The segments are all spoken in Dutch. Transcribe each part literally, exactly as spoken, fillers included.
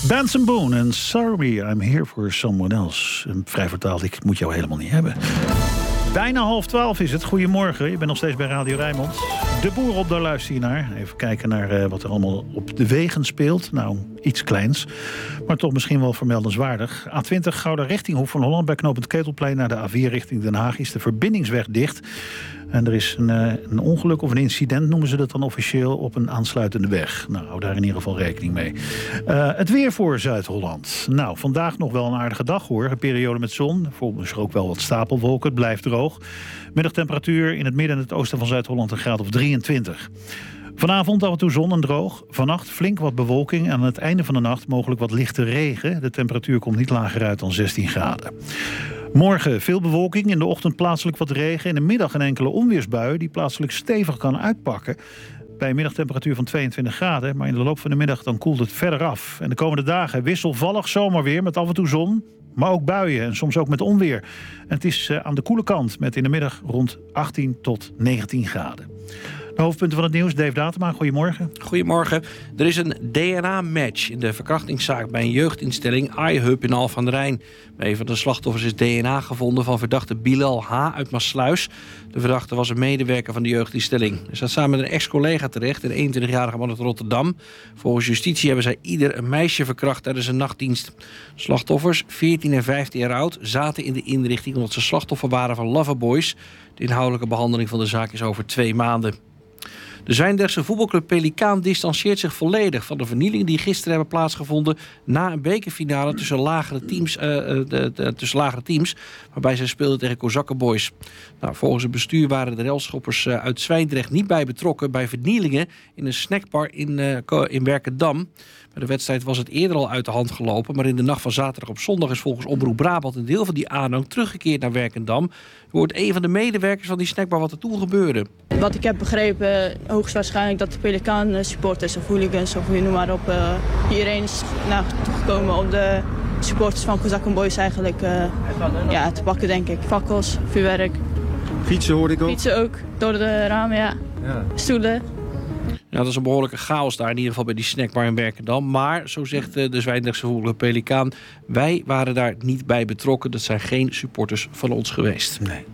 Benson Boone en Sorry, I'm Here for Someone Else. Vrij vertaald, ik moet jou helemaal niet hebben. Bijna half twaalf is het. Goedemorgen, je bent nog steeds bij Radio Rijnmond. De boer op, daar luister je naar. Even kijken naar uh, wat er allemaal op de wegen speelt. Nou, iets kleins, maar toch misschien wel vermeldenswaardig. A twintig Gouda richting Hoek van Holland bij knooppunt Ketelplein naar de A vier richting Den Haag is de verbindingsweg dicht. En er is een, uh, een ongeluk of een incident, noemen ze dat dan officieel, op een aansluitende weg. Nou, hou daar in ieder geval rekening mee. Uh, het weer voor Zuid-Holland. Nou, vandaag nog wel een aardige dag hoor. Een periode met zon. Volgens er ook wel wat stapelwolken. Het blijft droog. Middagtemperatuur in het midden en het oosten van Zuid-Holland een graad of drieëntwintig. Vanavond af en toe zon en droog. Vannacht flink wat bewolking en aan het einde van de nacht mogelijk wat lichte regen. De temperatuur komt niet lager uit dan zestien graden. Morgen veel bewolking, in de ochtend plaatselijk wat regen. In de middag een enkele onweersbui die plaatselijk stevig kan uitpakken. Bij een middagtemperatuur van tweeëntwintig graden. Maar in de loop van de middag dan koelt het verder af. En de komende dagen wisselvallig zomerweer met af en toe zon. Maar ook buien en soms ook met onweer. En het is aan de koele kant met in de middag rond achttien tot negentien graden. De hoofdpunten van het nieuws, Dave Datema, goedemorgen. Goedemorgen. Er is een D N A-match in de verkrachtingszaak bij een jeugdinstelling iHub in Alphen aan den Rijn. Bij een van de slachtoffers is D N A gevonden van verdachte Bilal H. uit Maassluis. De verdachte was een medewerker van de jeugdinstelling. Hij staat samen met een ex-collega terecht, een eenentwintigjarige man uit Rotterdam. Volgens justitie hebben zij ieder een meisje verkracht tijdens een nachtdienst. Slachtoffers, veertien en vijftien jaar oud, zaten in de inrichting omdat ze slachtoffer waren van loverboys. De inhoudelijke behandeling van de zaak is over twee maanden. De Zwijndrechtse voetbalclub Pelikaan distancieert zich volledig van de vernielingen die gisteren hebben plaatsgevonden na een bekerfinale tussen lagere teams, uh, de, de, tussen lagere teams waarbij zij speelden tegen Kozakkenboys. Nou, volgens het bestuur waren de relschoppers uh, uit Zwijndrecht niet bij betrokken bij vernielingen in een snackbar in, uh, in Werkendam. Bij de wedstrijd was het eerder al uit de hand gelopen, maar in de nacht van zaterdag op zondag is volgens Omroep Brabant een deel van die aanhang teruggekeerd naar Werkendam. U hoort een van de medewerkers van die snackbar wat er toen gebeurde. Wat ik heb begrepen, hoogstwaarschijnlijk dat de Pelikaan supporters of hooligans of hoe je noem maar op, uh, hierheen is nou, toegekomen om de supporters van Kozakkenboys eigenlijk uh, ja, te pakken, denk ik. Fakkels, vuurwerk. Fietsen hoorde ik ook. Fietsen ook, door de ramen, ja. ja. Stoelen. Ja, dat is een behoorlijke chaos daar, in ieder geval bij die snackbar in Werkendam. Maar, zo zegt de Zwijndrechtse voetbalclub Pelikaan, wij waren daar niet bij betrokken. Dat zijn geen supporters van ons geweest. Nee.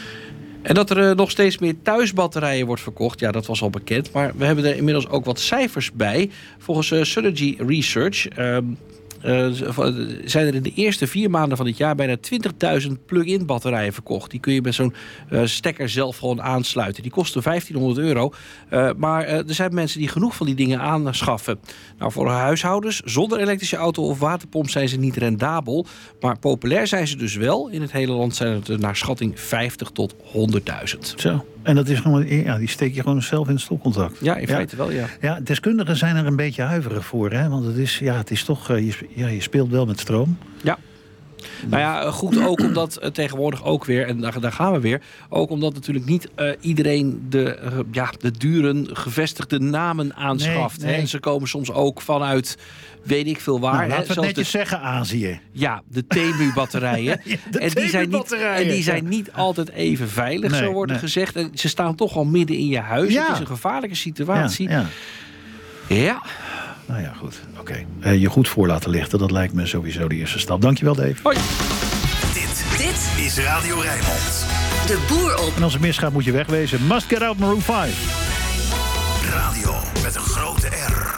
En dat er uh, nog steeds meer thuisbatterijen wordt verkocht, ja, dat was al bekend. Maar we hebben er inmiddels ook wat cijfers bij. Volgens uh, Synergy Research Uh, Uh, zijn er in de eerste vier maanden van dit jaar bijna twintigduizend plug-in batterijen verkocht. Die kun je met zo'n uh, stekker zelf gewoon aansluiten. Die kosten vijftienhonderd euro. Uh, maar uh, er zijn mensen die genoeg van die dingen aanschaffen. Nou, voor huishoudens zonder elektrische auto of waterpomp zijn ze niet rendabel. Maar populair zijn ze dus wel. In het hele land zijn het er naar schatting vijftig tot honderdduizend. Zo. En dat is gewoon, ja, die steek je gewoon zelf in het stopcontact. Ja, in ja. feite wel, ja. Ja, deskundigen zijn er een beetje huiverig voor, hè? Want het is, ja, het is toch, uh, je, ja, je speelt wel met stroom. Ja. Nou ja, goed ook omdat uh, tegenwoordig ook weer, en daar, daar gaan we weer, ook omdat natuurlijk niet uh, iedereen de, uh, ja, de dure gevestigde namen aanschaft. Nee, nee. Hè? En ze komen soms ook vanuit weet ik veel waar. Nou, laten we hè? het netjes de, zeggen, Azië. Ja, de Temu-batterijen. ja, de en, die zijn niet, en die zijn niet altijd even veilig, nee, zo wordt nee. gezegd. En ze staan toch al midden in je huis. Ja. Het is een gevaarlijke situatie. Ja. ja. ja. Nou ja, goed. Oké. Okay. Uh, je goed voor laten lichten, dat lijkt me sowieso de eerste stap. Dankjewel, Dave. Hoi. Dit, dit is Radio Rijnmond. De boer op. En als het misgaat moet je wegwezen. Must Get Out Maroon vijf. Radio met een grote R.